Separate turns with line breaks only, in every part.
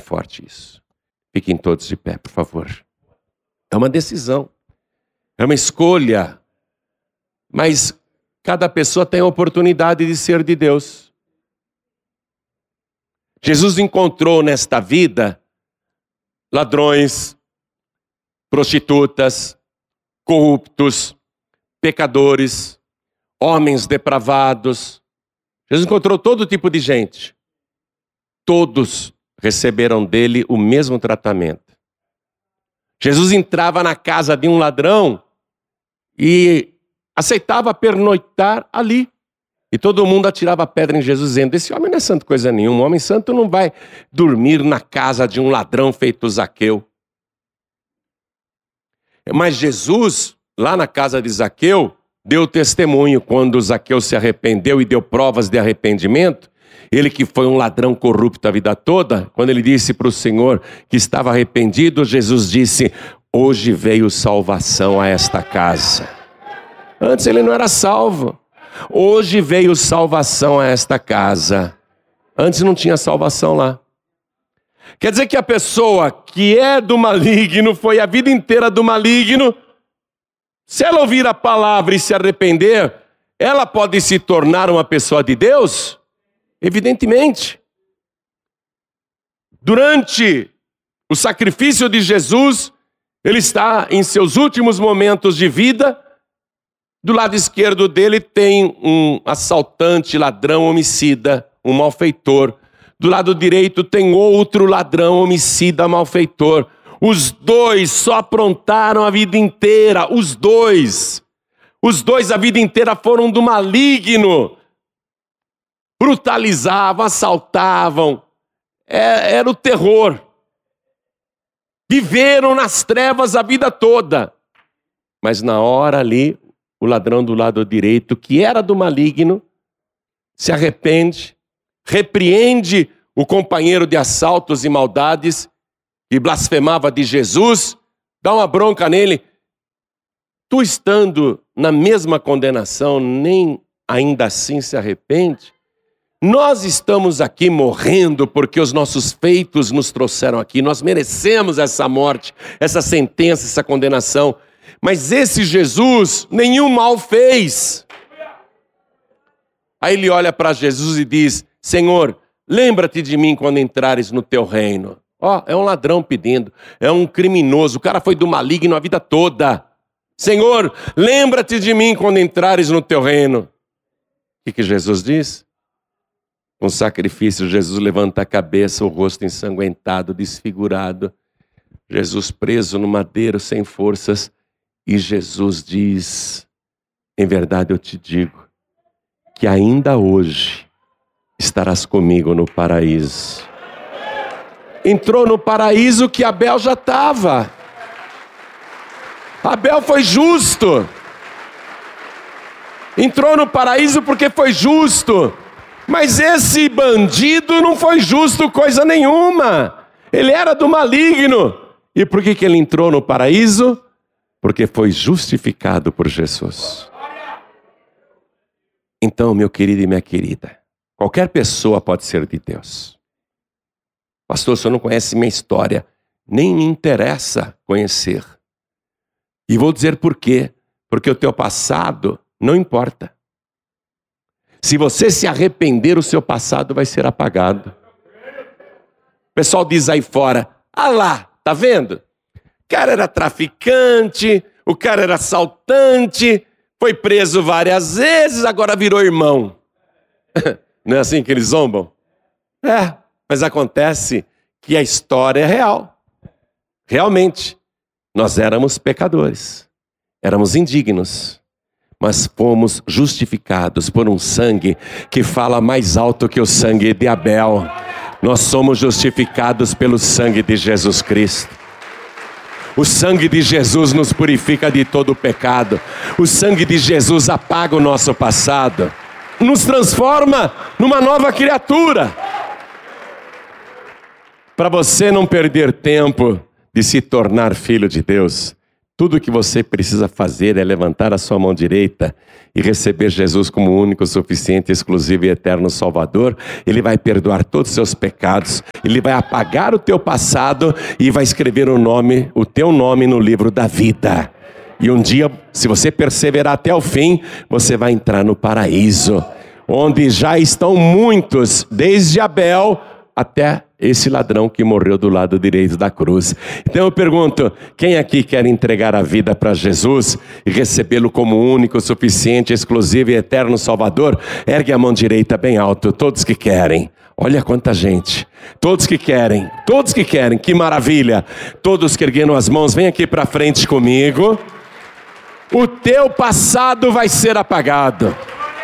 forte isso. Fiquem todos de pé, por favor. É uma decisão. É uma escolha. Mas cada pessoa tem a oportunidade de ser de Deus. Jesus encontrou nesta vida ladrões, prostitutas, corruptos, pecadores, homens depravados. Jesus encontrou todo tipo de gente. Todos receberam dele o mesmo tratamento. Jesus entrava na casa de um ladrão e aceitava pernoitar ali. E todo mundo atirava pedra em Jesus, dizendo: esse homem não é santo coisa nenhuma. Um homem santo não vai dormir na casa de um ladrão feito Zaqueu. Mas Jesus, lá na casa de Zaqueu, deu testemunho quando Zaqueu se arrependeu e deu provas de arrependimento. Ele que foi um ladrão corrupto a vida toda, quando ele disse para o Senhor que estava arrependido, Jesus disse: hoje veio salvação a esta casa. Antes ele não era salvo. Hoje veio salvação a esta casa. Antes não tinha salvação lá. Quer dizer que a pessoa que é do maligno, foi a vida inteira do maligno, se ela ouvir a palavra e se arrepender, ela pode se tornar uma pessoa de Deus? Evidentemente. Durante o sacrifício de Jesus, ele está em seus últimos momentos de vida. Do lado esquerdo dele tem um assaltante, ladrão, homicida, um malfeitor. Do lado direito tem outro ladrão, homicida, malfeitor. Os dois só aprontaram a vida inteira. Os dois a vida inteira foram do maligno. Brutalizavam, assaltavam. Era o terror. Viveram nas trevas a vida toda. Mas na hora ali, o ladrão do lado direito, que era do maligno, se arrepende, repreende o companheiro de assaltos e maldades, que blasfemava de Jesus, dá uma bronca nele. Tu estando na mesma condenação, nem ainda assim se arrepende? Nós estamos aqui morrendo porque os nossos feitos nos trouxeram aqui. Nós merecemos essa morte, essa sentença, essa condenação. Mas esse Jesus nenhum mal fez. Aí ele olha para Jesus e diz: Senhor, lembra-te de mim quando entrares no teu reino. É um ladrão pedindo, é um criminoso, o cara foi do maligno a vida toda. Senhor, lembra-te de mim quando entrares no teu reino. O que Jesus diz? Com sacrifício, Jesus levanta a cabeça, o rosto ensanguentado, desfigurado. Jesus preso no madeiro, sem forças. E Jesus diz: em verdade eu te digo, que ainda hoje estarás comigo no paraíso. Entrou no paraíso que Abel já estava. Abel foi justo. Entrou no paraíso porque foi justo. Mas esse bandido não foi justo coisa nenhuma. Ele era do maligno. E por que ele entrou no paraíso? Porque foi justificado por Jesus. Então, meu querido e minha querida, qualquer pessoa pode ser de Deus. Pastor, o senhor não conhece minha história. Nem me interessa conhecer. E vou dizer por quê. Porque o teu passado não importa. Se você se arrepender, o seu passado vai ser apagado. O pessoal diz aí fora: ah lá, tá vendo? O cara era traficante, o cara era assaltante, foi preso várias vezes, agora virou irmão. Não é assim que eles zombam? Mas acontece que a história é real. Realmente, nós éramos pecadores, éramos indignos, mas fomos justificados por um sangue que fala mais alto que o sangue de Abel. Nós somos justificados pelo sangue de Jesus Cristo. O sangue de Jesus nos purifica de todo o pecado. O sangue de Jesus apaga o nosso passado, nos transforma numa nova criatura. Para você não perder tempo de se tornar filho de Deus, Tudo o que você precisa fazer é levantar a sua mão direita e receber Jesus como único, suficiente, exclusivo e eterno Salvador. Ele vai perdoar todos os seus pecados, Ele vai apagar o teu passado e vai escrever o teu nome no livro da vida. E um dia, se você perseverar até o fim, você vai entrar no paraíso, onde já estão muitos, desde Abel até esse ladrão que morreu do lado direito da cruz. Então eu pergunto, quem aqui quer entregar a vida para Jesus e recebê-lo como único, suficiente, exclusivo e eterno Salvador? Ergue a mão direita bem alto, todos que querem. Olha quanta gente, todos que querem, que maravilha. Todos que ergueram as mãos, vem aqui para frente comigo. O teu passado vai ser apagado.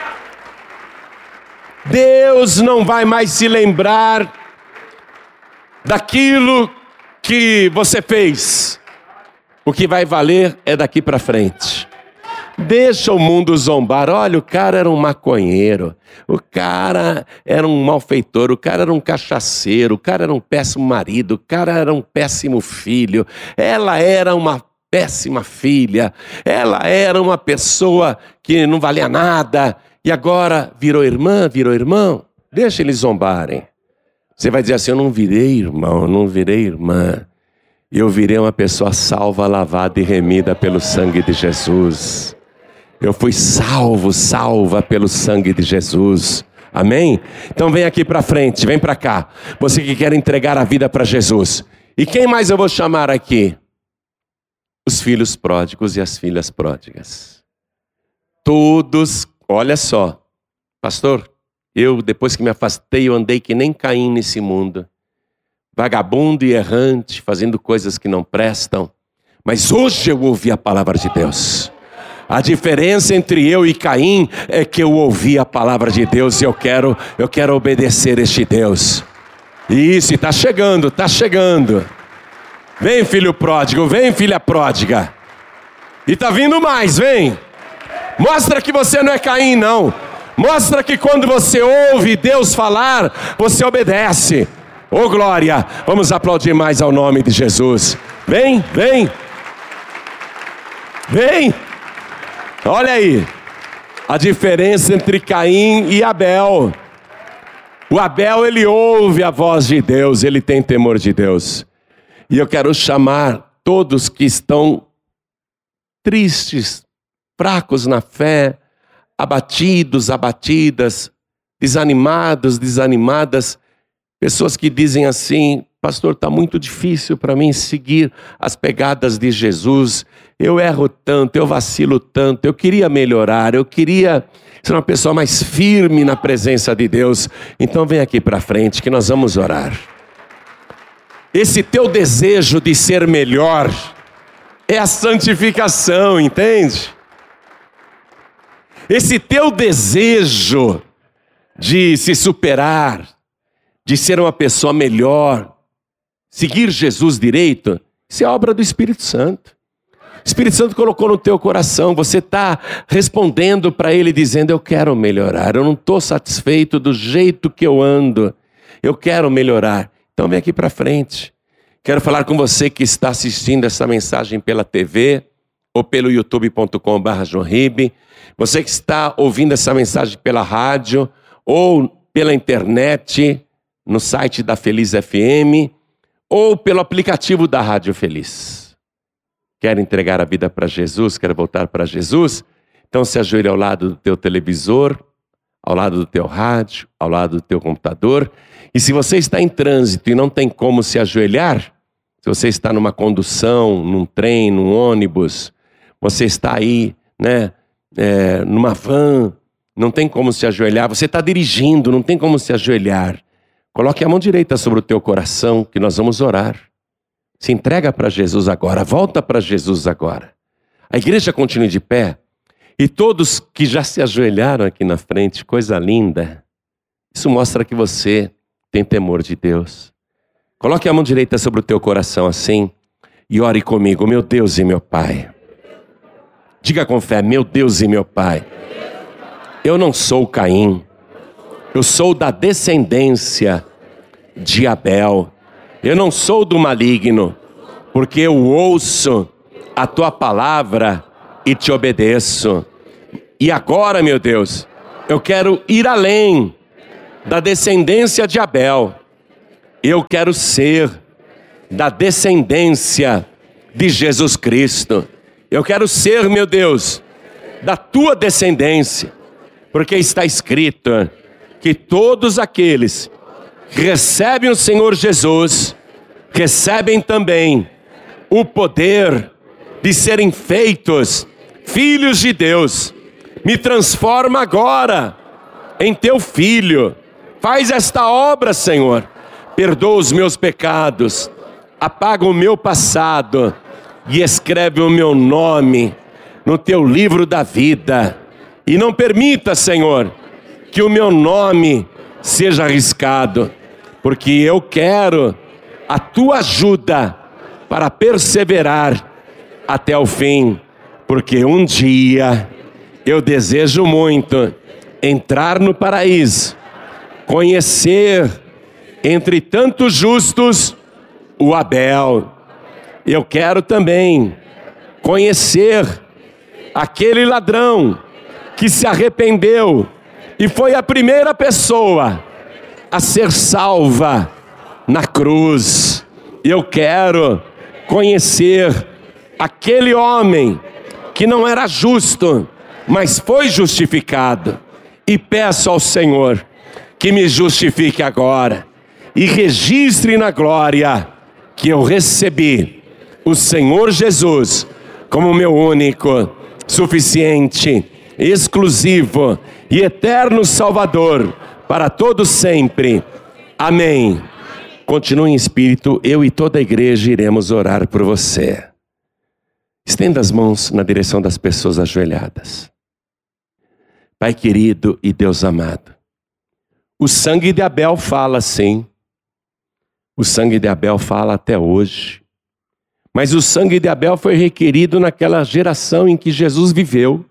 Deus não vai mais se lembrar daquilo que você fez. O que vai valer é daqui para frente. Deixa o mundo zombar. Olha, o cara era um maconheiro, o cara era um malfeitor, o cara era um cachaceiro, o cara era um péssimo marido, o cara era um péssimo filho, ela era uma péssima filha, ela era uma pessoa que não valia nada e agora virou irmã, virou irmão. Deixa eles zombarem. Você vai dizer assim, eu não virei irmão, não virei irmã. Eu virei uma pessoa salva, lavada e remida pelo sangue de Jesus. Eu fui salva pelo sangue de Jesus. Amém? Então vem aqui para frente, vem para cá. Você que quer entregar a vida para Jesus. E quem mais eu vou chamar aqui? Os filhos pródigos e as filhas pródigas. Todos, olha só. Pastor, eu, depois que me afastei, eu andei que nem Caim nesse mundo. Vagabundo e errante, fazendo coisas que não prestam. Mas hoje eu ouvi a palavra de Deus. A diferença entre eu e Caim é que eu ouvi a palavra de Deus e eu quero obedecer este Deus. Isso, está chegando, está chegando. Vem, filho pródigo, vem, filha pródiga. E está vindo mais, vem. Mostra que você não é Caim, não. Mostra que quando você ouve Deus falar, você obedece. Ô glória, vamos aplaudir mais ao nome de Jesus. Vem, vem. Vem. Olha aí, a diferença entre Caim e Abel. O Abel, ele ouve a voz de Deus, ele tem temor de Deus. E eu quero chamar todos que estão tristes, fracos na fé, abatidos, abatidas, desanimados, desanimadas, pessoas que dizem assim, pastor, está muito difícil para mim seguir as pegadas de Jesus, eu erro tanto, eu vacilo tanto, eu queria melhorar, eu queria ser uma pessoa mais firme na presença de Deus. Então vem aqui para frente que nós vamos orar. Esse teu desejo de ser melhor é a santificação, entende? Esse teu desejo de se superar, de ser uma pessoa melhor, seguir Jesus direito, isso é obra do Espírito Santo. O Espírito Santo colocou no teu coração, você está respondendo para Ele dizendo, eu quero melhorar, eu não estou satisfeito do jeito que eu ando, eu quero melhorar. Então vem aqui para frente. Quero falar com você que está assistindo essa mensagem pela TV ou pelo youtube.com/joinribe. Você que está ouvindo essa mensagem pela rádio ou pela internet, no site da Feliz FM ou pelo aplicativo da Rádio Feliz. Quer entregar a vida para Jesus? Quer voltar para Jesus? Então se ajoelhe ao lado do teu televisor, ao lado do teu rádio, ao lado do teu computador. E se você está em trânsito e não tem como se ajoelhar, se você está numa condução, num trem, num ônibus, você está aí, numa van, não tem como se ajoelhar, você está dirigindo, não tem como se ajoelhar. Coloque a mão direita sobre o teu coração, que nós vamos orar. Se entrega para Jesus agora, volta para Jesus agora. A igreja continue de pé. E todos que já se ajoelharam aqui na frente, coisa linda. Isso mostra que você tem temor de Deus. Coloque a mão direita sobre o teu coração assim e ore comigo, meu Deus e meu Pai. Diga com fé, meu Deus e meu Pai. Eu não sou Caim. Eu sou da descendência de Abel. Eu não sou do maligno, porque eu ouço a tua palavra e te obedeço. E agora, meu Deus, eu quero ir além da descendência de Abel. Eu quero ser da descendência de Jesus Cristo. Eu quero ser, meu Deus, da tua descendência, porque está escrito que todos aqueles que recebem o Senhor Jesus, recebem também o poder de serem feitos filhos de Deus. Me transforma agora em teu filho. Faz esta obra, Senhor. Perdoa os meus pecados, apaga o meu passado e escreve o meu nome no teu livro da vida. E não permita, Senhor, que o meu nome seja arriscado, porque eu quero a tua ajuda para perseverar até o fim, porque um dia eu desejo muito entrar no paraíso, conhecer entre tantos justos o Abel. Eu quero também conhecer aquele ladrão que se arrependeu e foi a primeira pessoa a ser salva na cruz. Eu quero conhecer aquele homem que não era justo, mas foi justificado. E peço ao Senhor que me justifique agora e registre na glória que eu recebi o Senhor Jesus como meu único, suficiente, exclusivo e eterno Salvador para todo sempre. Amém. Continue em espírito, eu e toda a igreja iremos orar por você. Estenda as mãos na direção das pessoas ajoelhadas. Pai querido e Deus amado, o sangue de Abel fala sim. O sangue de Abel fala até hoje. Mas o sangue de Abel foi requerido naquela geração em que Jesus viveu.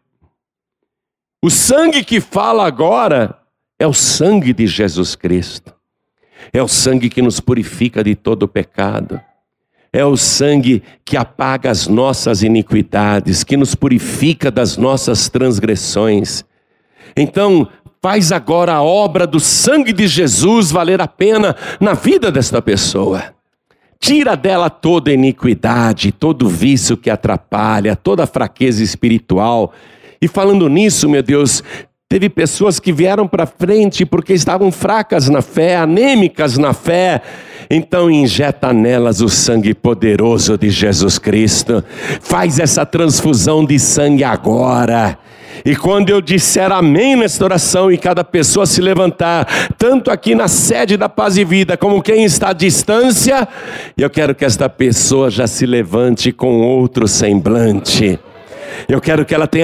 O sangue que fala agora é o sangue de Jesus Cristo. É o sangue que nos purifica de todo o pecado. É o sangue que apaga as nossas iniquidades, que nos purifica das nossas transgressões. Então, faz agora a obra do sangue de Jesus valer a pena na vida desta pessoa. Tira dela toda iniquidade, todo vício que atrapalha, toda fraqueza espiritual. E falando nisso, meu Deus, teve pessoas que vieram para frente porque estavam fracas na fé, anêmicas na fé. Então injeta nelas o sangue poderoso de Jesus Cristo. Faz essa transfusão de sangue agora. E quando eu disser amém nesta oração e cada pessoa se levantar, tanto aqui na sede da Paz e Vida, como quem está à distância, eu quero que esta pessoa já se levante com outro semblante. Eu quero que ela tenha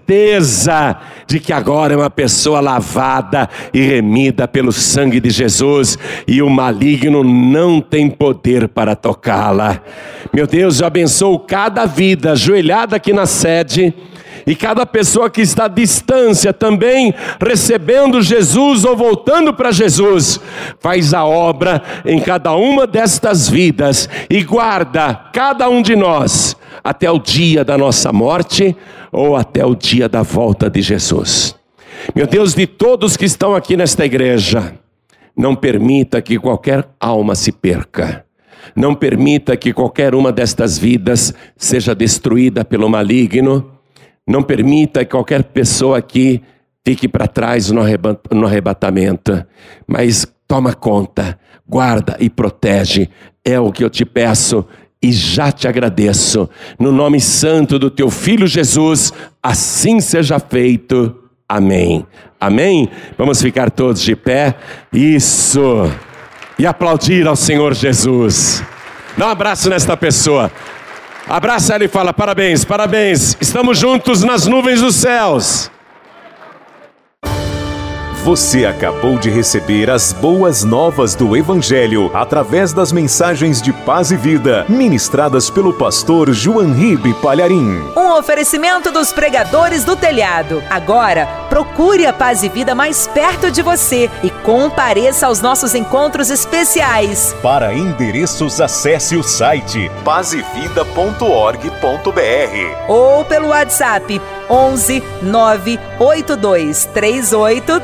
certeza de que agora é uma pessoa lavada e remida pelo sangue de Jesus, e o maligno não tem poder para tocá-la. Meu Deus, eu abençoo cada vida ajoelhada aqui na sede, e cada pessoa que está à distância também recebendo Jesus ou voltando para Jesus. Faz a obra em cada uma destas vidas e guarda cada um de nós até o dia da nossa morte ou até o dia da volta de Jesus. Meu Deus, de todos que estão aqui nesta igreja, não permita que qualquer alma se perca. Não permita que qualquer uma destas vidas seja destruída pelo maligno. Não permita que qualquer pessoa aqui fique para trás no arrebatamento. Mas toma conta, guarda e protege. É o que eu te peço e já te agradeço. No nome santo do teu Filho Jesus, assim seja feito. Amém. Amém? Vamos ficar todos de pé. Isso. E aplaudir ao Senhor Jesus. Dá um abraço nesta pessoa. Abraça ela e fala: parabéns, parabéns. Estamos juntos nas nuvens dos céus.
Você acabou de receber as boas novas do Evangelho através das mensagens de paz e vida ministradas pelo pastor João Ribe Palharim.
Um oferecimento dos pregadores do telhado. Agora, procure a Paz e Vida mais perto de você e compareça aos nossos encontros especiais.
Para endereços, acesse o site pazevida.org.br
ou pelo WhatsApp 11 982 38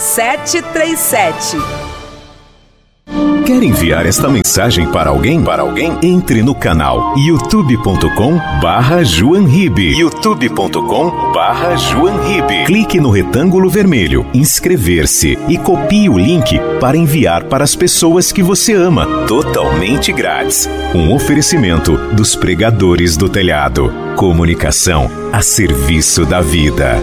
3737.
Quer enviar esta mensagem para alguém? Entre no canal youtube.com/JoãoRibe. youtube.com/JoãoRibe. Clique no retângulo vermelho, inscrever-se e copie o link para enviar para as pessoas que você ama, totalmente grátis. Um oferecimento dos pregadores do telhado. Comunicação a serviço da vida.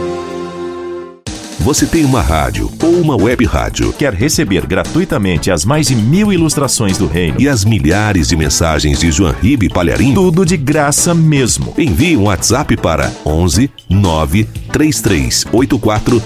Você tem uma rádio ou uma web rádio?
Quer receber gratuitamente as mais de 1000 ilustrações do reino
e as milhares de mensagens de João Ribe Palharim?
Tudo de graça mesmo.
Envie um WhatsApp para 11 9 3384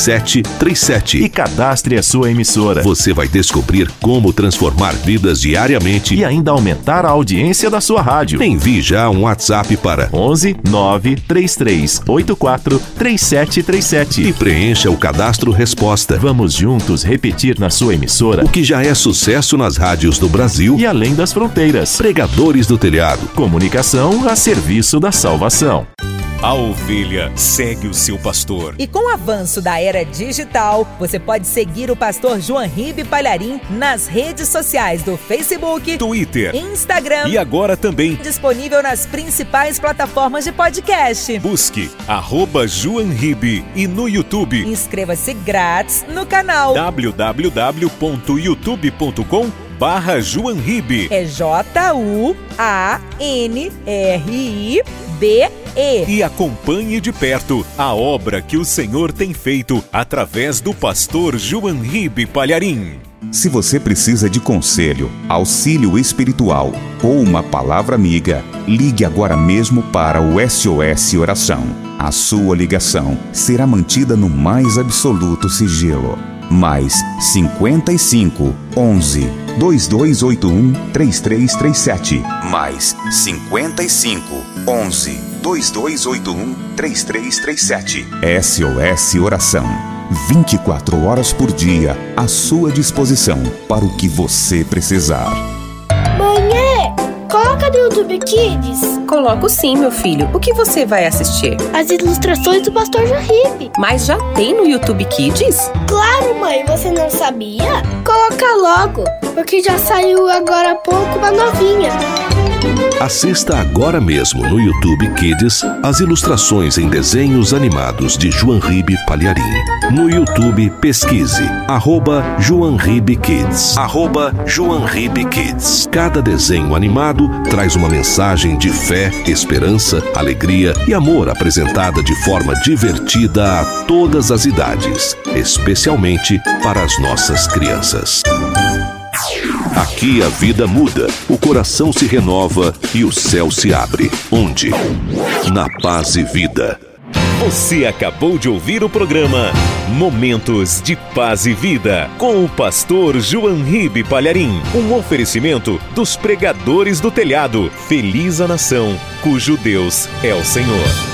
3737
e cadastre a sua emissora.
Você vai descobrir como transformar vidas diariamente
e ainda aumentar a audiência da sua rádio.
Envie já um WhatsApp para
11 9 3384 3737
e preencha o cadastro resposta.
Vamos juntos repetir na sua emissora
o que já é sucesso nas rádios do Brasil
e além das fronteiras.
Pregadores do Telhado.
Comunicação a serviço da salvação.
A ovelha segue o seu pastor.
E com o avanço da era digital, você pode seguir o pastor João Ribe Palharim nas redes sociais do Facebook,
Twitter,
Instagram
e agora também
disponível nas principais plataformas de podcast.
Busque @João Ribe e no YouTube.
Inscreva-se grátis no canal
www.youtube.com/JoãoRibe.
É JuanRibe.
E acompanhe de perto a obra que o Senhor tem feito através do pastor João Ribe Palharim.
Se você precisa de conselho, auxílio espiritual ou uma palavra amiga, ligue agora mesmo para o SOS Oração. A sua ligação será mantida no mais absoluto sigilo. Mais 55 11 2281 3337. Mais 55 11 2281 3337. SOS Oração. 24 horas por dia à sua disposição para o que você precisar.
Mãe, coloca no YouTube Kids.
Coloco sim, meu filho. O que você vai assistir?
As ilustrações do pastor João Ribe.
Mas já tem no YouTube Kids?
Claro, mãe. Você não sabia? Coloca logo, porque já saiu agora há pouco uma novinha.
Assista agora mesmo no YouTube Kids as ilustrações em desenhos animados de João Ribe Palharim. No YouTube, pesquise @João Ribe Kids. @João Ribe Kids. Cada desenho animado traz uma mensagem de fé, esperança, alegria e amor apresentada de forma divertida a todas as idades, especialmente para as nossas crianças. Aqui a vida muda, o coração se renova e o céu se abre. Onde? Na Paz e Vida.
Você acabou de ouvir o programa Momentos de Paz e Vida com o pastor João Ribe Palharim. Um oferecimento dos pregadores do telhado. Feliz a nação cujo Deus é o Senhor.